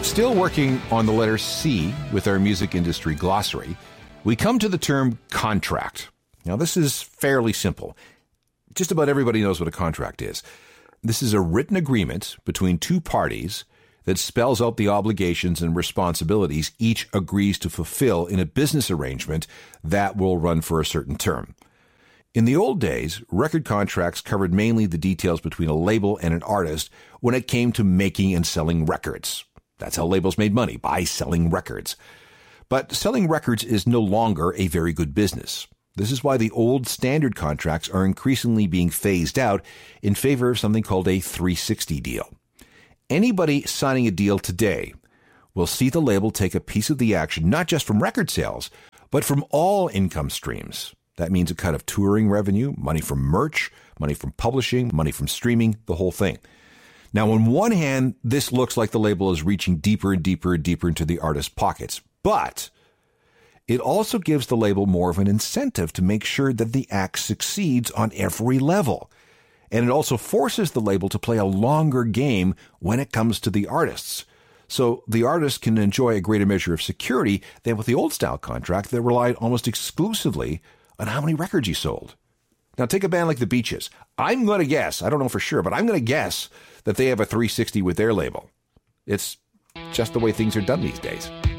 Still working on the letter C with our music industry glossary, we come to the term contract. Now, this is fairly simple. Just about everybody knows what a contract is. This is a written agreement between two parties that spells out the obligations and responsibilities each agrees to fulfill in a business arrangement that will run for a certain term. In the old days, record contracts covered mainly the details between a label and an artist when it came to making and selling records. That's how labels made money, by selling records. But selling records is no longer a very good business. This is why the old standard contracts are increasingly being phased out in favor of something called a 360 deal. Anybody signing a deal today will see the label take a piece of the action, not just from record sales, but from all income streams. That means a cut of touring revenue, money from merch, money from publishing, money from streaming, the whole thing. Now, on one hand, this looks like the label is reaching deeper and deeper and deeper into the artist's pockets, but it also gives the label more of an incentive to make sure that the act succeeds on every level. And it also forces the label to play a longer game when it comes to the artists. So the artist can enjoy a greater measure of security than with the old style contract that relied almost exclusively on how many records you sold. Now take a band like the Beaches. I'm going to guess, I don't know for sure, but I'm going to guess that they have a 360 with their label. It's just the way things are done these days.